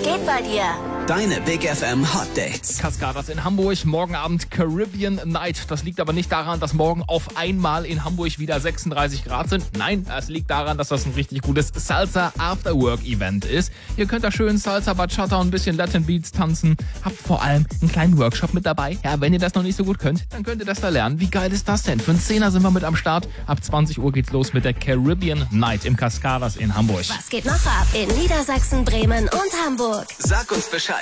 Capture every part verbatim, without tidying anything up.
geht bei dir? Deine Big F M Hot Dates. Cascadas in Hamburg, morgen Abend Caribbean Night. Das liegt aber nicht daran, dass morgen auf einmal in Hamburg wieder sechsunddreißig Grad sind. Nein, es liegt daran, dass das ein richtig gutes Salsa Afterwork Event ist. Ihr könnt da schön Salsa, Bachata und ein bisschen Latin Beats tanzen. Habt vor allem einen kleinen Workshop mit dabei. Ja, wenn ihr das noch nicht so gut könnt, dann könnt ihr das da lernen. Wie geil ist das denn? Für einen Zehner sind wir mit am Start. Ab zwanzig Uhr geht's los mit der Caribbean Night im Cascadas in Hamburg. Was geht noch ab in Niedersachsen, Bremen und Hamburg? Sag uns Bescheid.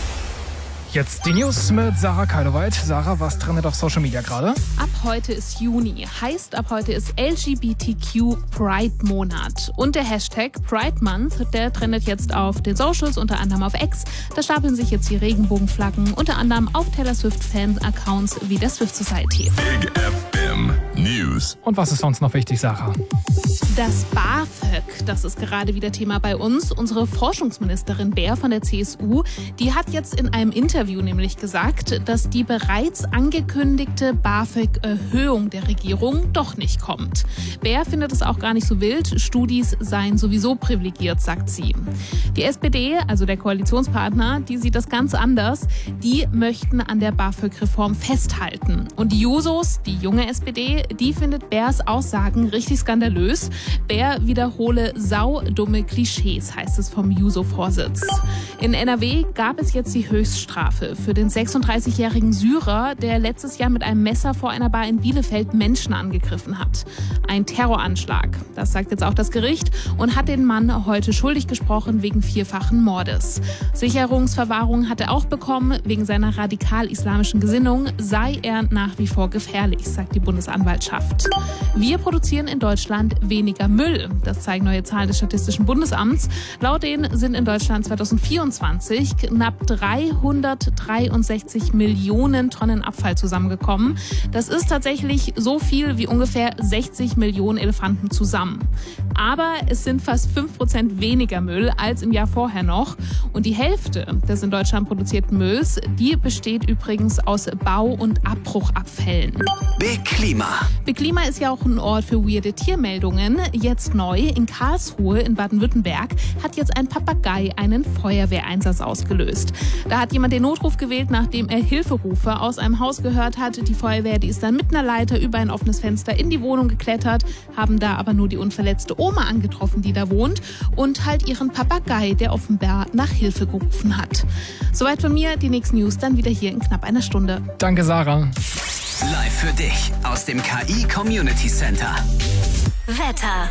Jetzt die News mit Sarah Keiloweit. Sarah, was trendet auf Social Media gerade? Ab heute ist Juni, heißt ab heute ist L G B T Q Pride Monat. Und der Hashtag Pride Month, der trendet jetzt auf den Socials, unter anderem auf X. Da stapeln sich jetzt die Regenbogenflaggen, unter anderem auf Taylor Swift Fan-Accounts wie der Swift Society. Big F M News. Und was ist sonst noch wichtig, Sarah? Das BAföG, das ist gerade wieder Thema bei uns. Unsere Forschungsministerin Baer von der C S U, die hat jetzt in einem Interview nämlich gesagt, dass die bereits angekündigte BAföG-Erhöhung der Regierung doch nicht kommt. Baer findet es auch gar nicht so wild. Studis seien sowieso privilegiert, sagt sie. Die S P D, also der Koalitionspartner, die sieht das ganz anders. Die möchten an der BAföG-Reform festhalten. Und die Jusos, die junge S P D, die findet Baers Aussagen richtig skandalös. Baer wiederhole saudumme Klischees, heißt es vom Juso-Vorsitz. In N R W gab es jetzt die Höchststrafe für den sechsunddreißigjährigen Syrer, der letztes Jahr mit einem Messer vor einer Bar in Bielefeld Menschen angegriffen hat. Ein Terroranschlag, das sagt jetzt auch das Gericht, und hat den Mann heute schuldig gesprochen wegen vierfachen Mordes. Sicherungsverwahrung hat er auch bekommen. Wegen seiner radikal-islamischen Gesinnung sei er nach wie vor gefährlich, sagt die Bundesanwaltschaft. Wir produzieren in Deutschland weniger Müll. Das zeigen neue Zahlen des Statistischen Bundesamts. Laut denen sind in Deutschland zweitausendvierundzwanzig knapp dreihundertdreiundsechzig Millionen Tonnen Abfall zusammengekommen. Das ist tatsächlich so viel wie ungefähr sechzig Millionen Elefanten zusammen. Aber es sind fast fünf Prozent weniger Müll als im Jahr vorher noch. Und die Hälfte des in Deutschland produzierten Mülls, die besteht übrigens aus Bau- und Abbruchabfällen. Big Klima. Big Klima ist ja auch ein Ort für weirde Tiermeldungen. Jetzt neu, in Karlsruhe in Baden-Württemberg hat jetzt ein Papagei einen Feuerwehreinsatz ausgelöst. Da hat jemand den Notruf gewählt, nachdem er Hilferufe aus einem Haus gehört hat. Die Feuerwehr, die ist dann mit einer Leiter über ein offenes Fenster in die Wohnung geklettert, haben da aber nur die unverletzte Oma angetroffen, die da wohnt, und halt ihren Papagei, der offenbar nach Hilfe gerufen hat. Soweit von mir, die nächsten News dann wieder hier in knapp einer Stunde. Danke, Sarah. Live für dich aus dem K I Community Center. Wetter.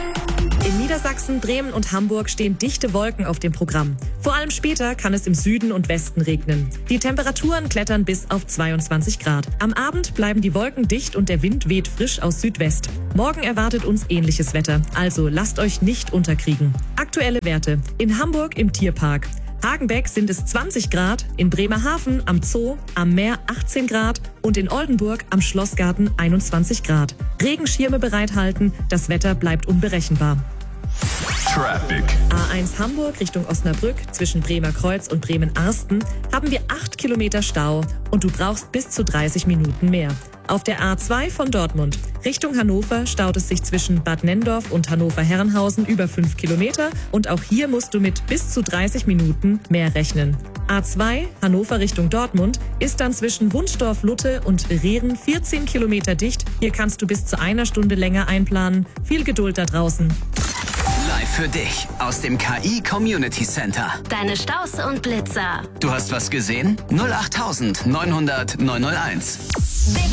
In Niedersachsen, Bremen und Hamburg stehen dichte Wolken auf dem Programm. Vor allem später kann es im Süden und Westen regnen. Die Temperaturen klettern bis auf zweiundzwanzig Grad. Am Abend bleiben die Wolken dicht und der Wind weht frisch aus Südwest. Morgen erwartet uns ähnliches Wetter, also lasst euch nicht unterkriegen. Aktuelle Werte: in Hamburg im Tierpark Hagenbeck sind es zwanzig Grad, in Bremerhaven am Zoo am Meer achtzehn Grad und in Oldenburg am Schlossgarten einundzwanzig Grad. Regenschirme bereithalten, das Wetter bleibt unberechenbar. Traffic. A eins Hamburg Richtung Osnabrück zwischen Bremer Kreuz und Bremen-Arsten haben wir acht Kilometer Stau und du brauchst bis zu dreißig Minuten mehr. Auf der A zwei von Dortmund Richtung Hannover staut es sich zwischen Bad Nenndorf und Hannover-Herrenhausen über fünf Kilometer und auch hier musst du mit bis zu dreißig Minuten mehr rechnen. A zwei Hannover Richtung Dortmund ist dann zwischen Wunstorf-Lutte und Rehren vierzehn Kilometer dicht. Hier kannst du bis zu einer Stunde länger einplanen. Viel Geduld da draußen. Live für dich aus dem K I Community Center. Deine Staus und Blitzer. Du hast was gesehen? null acht neunhundert neunhunderteins. Big